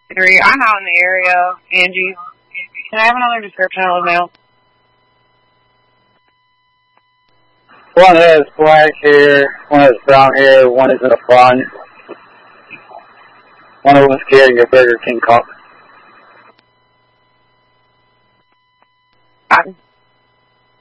I'm out in the area, Angie. Can I have another description of the mail? One has black hair, one has brown hair, one is in a front. One of them is carrying a Burger King cup.